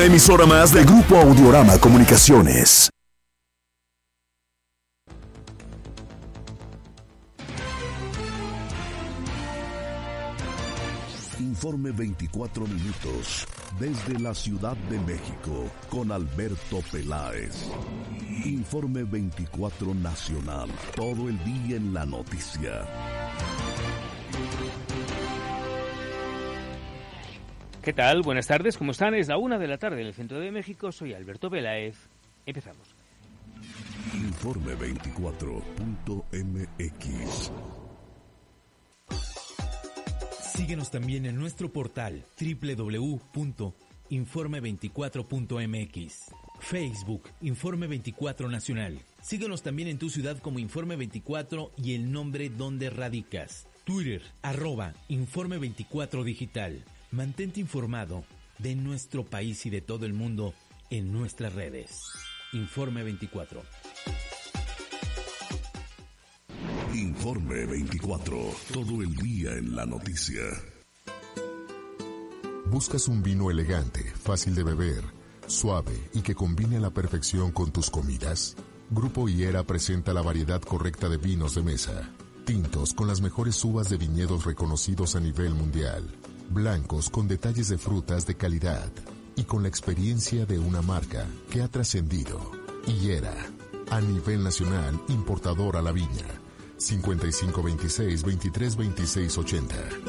Una emisora más de Grupo Audiorama Comunicaciones. Informe 24 minutos desde la Ciudad de México con Alberto Peláez. Informe 24 nacional, todo el día en la noticia. ¿Qué tal? Buenas tardes, ¿cómo están? Es la 1 de la tarde en el centro de México. Soy Alberto Peláez. Empezamos. Informe 24.mx. Síguenos también en nuestro portal www.informe24.mx. Facebook, Informe 24 Nacional. Síguenos también en tu ciudad como Informe 24 y el nombre donde radicas. Twitter, @Informe 24 Digital. Mantente informado de nuestro país y de todo el mundo en nuestras redes. Informe 24. Informe 24, todo el día en la noticia. ¿Buscas un vino elegante, fácil de beber, suave y que combine a la perfección con tus comidas? Grupo Higuera presenta la variedad correcta de vinos de mesa. Tintos con las mejores uvas de viñedos reconocidos a nivel mundial. Blancos con detalles de frutas de calidad y con la experiencia de una marca que ha trascendido. Higuera, a nivel nacional, importador a la viña. 5526-232680.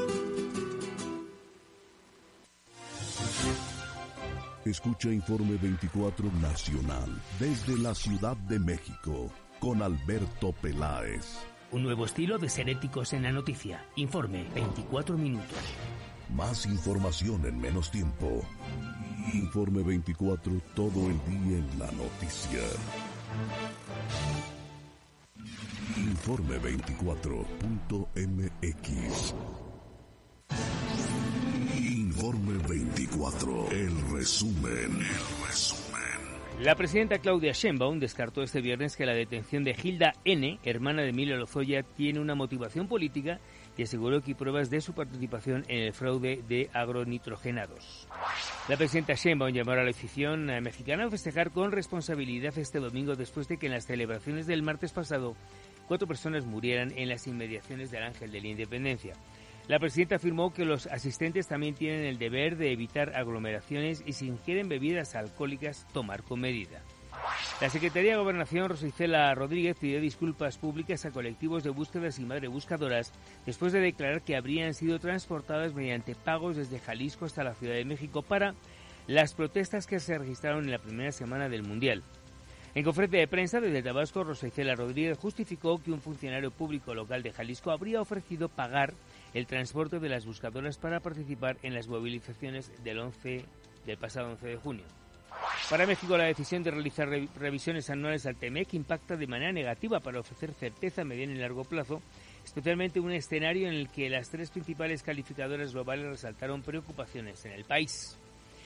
Escucha Informe 24 Nacional desde la Ciudad de México con Alberto Peláez. Un nuevo estilo de ser éticos en la noticia. Informe 24 minutos. Más información en menos tiempo. Informe 24, todo el día en la noticia. Informe 24.mx. Informe 24, el resumen. La presidenta Claudia Sheinbaum descartó este viernes que la detención de Hilda N., hermana de Emilio Lozoya, tiene una motivación política y aseguró que hay pruebas de su participación en el fraude de agronitrogenados. La presidenta Sheinbaum llamó a la afición mexicana a festejar con responsabilidad este domingo después de que en las celebraciones del martes pasado 4 personas murieran en las inmediaciones del Ángel de la Independencia. La presidenta afirmó que los asistentes también tienen el deber de evitar aglomeraciones y si ingieren bebidas alcohólicas, tomar con medida. La Secretaría de Gobernación, Rosa Isela Rodríguez, pidió disculpas públicas a colectivos de búsquedas y madrebuscadoras después de declarar que habrían sido transportadas mediante pagos desde Jalisco hasta la Ciudad de México para las protestas que se registraron en la primera semana del Mundial. En conferencia de prensa desde Tabasco, Rosa Isela Rodríguez justificó que un funcionario público local de Jalisco habría ofrecido pagar el transporte de las buscadoras para participar en las movilizaciones del pasado 11 de junio. Para México, la decisión de realizar revisiones anuales al TEMEC impacta de manera negativa para ofrecer certeza a mediano y largo plazo, especialmente un escenario en el que las 3 principales calificadoras globales resaltaron preocupaciones en el país.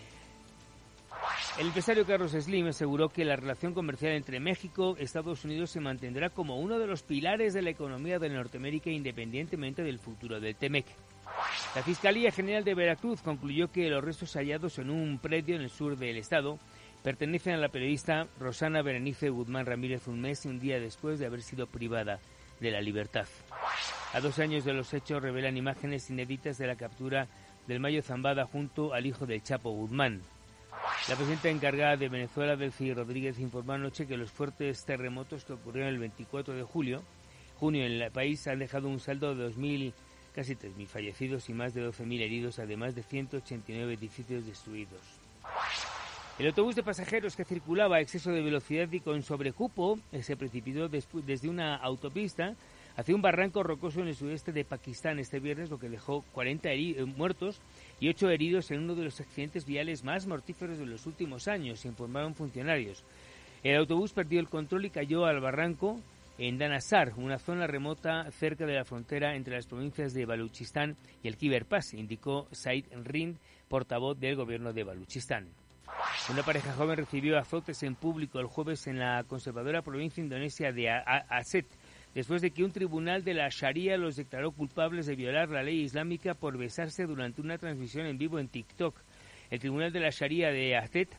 El empresario Carlos Slim aseguró que la relación comercial entre México y Estados Unidos se mantendrá como uno de los pilares de la economía de Norteamérica independientemente del futuro del TEMEC. La Fiscalía General de Veracruz concluyó que los restos hallados en un predio en el sur del estado pertenecen a la periodista Rosana Berenice Guzmán Ramírez un mes y un día después de haber sido privada de la libertad. A 2 años de los hechos revelan imágenes inéditas de la captura del Mayo Zambada junto al hijo del Chapo Guzmán. La presidenta encargada de Venezuela, Delcy Rodríguez, informó anoche que los fuertes terremotos que ocurrieron el 24 de junio en el país han dejado un saldo de casi 3.000 fallecidos y más de 12.000 heridos, además de 189 edificios destruidos. El autobús de pasajeros que circulaba a exceso de velocidad y con sobrecupo se precipitó desde una autopista hacia un barranco rocoso en el sudeste de Pakistán este viernes, lo que dejó 40 muertos y 8 heridos en uno de los accidentes viales más mortíferos de los últimos años, informaron funcionarios. El autobús perdió el control y cayó al barranco en Danasar, una zona remota cerca de la frontera entre las provincias de Baluchistán y el Khyber Pass, indicó Said Rind, portavoz del gobierno de Baluchistán. Una pareja joven recibió azotes en público el jueves en la conservadora provincia indonesia de Aceh, después de que un tribunal de la Sharia los declaró culpables de violar la ley islámica por besarse durante una transmisión en vivo en TikTok. El tribunal de la Sharia de Aceh